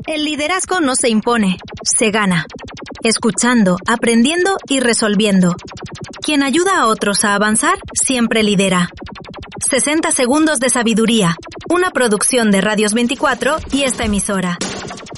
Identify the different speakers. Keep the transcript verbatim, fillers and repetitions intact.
Speaker 1: El liderazgo no se impone, se gana. Escuchando, aprendiendo y resolviendo. Quien ayuda a otros a avanzar, siempre lidera. sesenta segundos de sabiduría. Una producción de Radios veinticuatro y esta emisora.